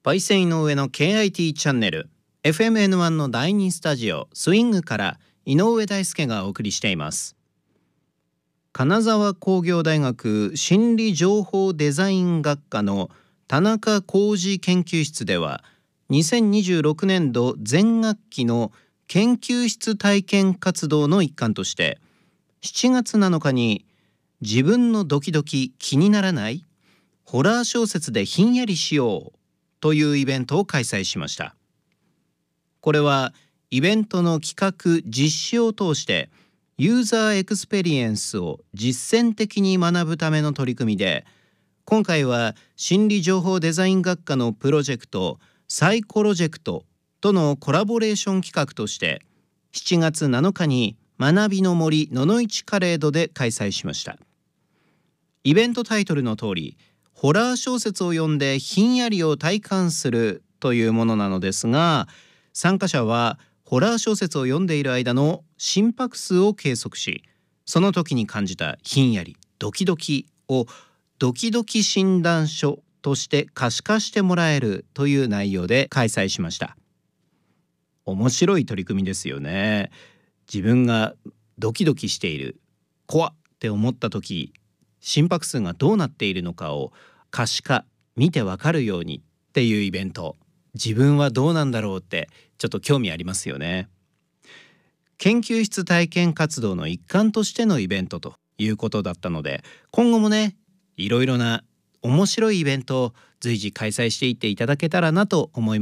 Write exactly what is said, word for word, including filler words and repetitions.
パイセン井上の ケーアイティー チャンネル エフエムエヌワン のだいにスタジオスイングから井上大輔がお送りしています。金沢工業大学心理情報デザイン学科の田中浩二研究室ではにせんにじゅうろくねんど全学期の研究室体験活動の一環としてしちがつなのかに自分のドキドキ気にならないホラー小説でひんやりしようというイベントを開催しました。これはイベントの企画実施を通してユーザーエクスペリエンスを実践的に学ぶための取り組みで、今回は心理情報デザイン学科のプロジェクトサイコロジェクトとのコラボレーション企画としてしちがつなのかに学びの森ののいちカレードで開催しました。イベントタイトルの通りホラー小説を読んでひんやりを体感するというものなのですが、参加者はホラー小説を読んでいる間の心拍数を計測し、その時に感じたひんやりドキドキをドキドキ診断書として可視化してもらえるという内容で開催しました。面白い取り組みですよね。自分がドキドキしている、怖って思った時、心拍数がどうなっているのかを可視化、見てわかるようにっていうイベント、自分はどうなんだろうってちょっと興味ありますよね。研究室体験活動の一環としてのイベントということだったので、今後もね、いろいろな面白いイベントを随時開催していっていただけたらなと思います。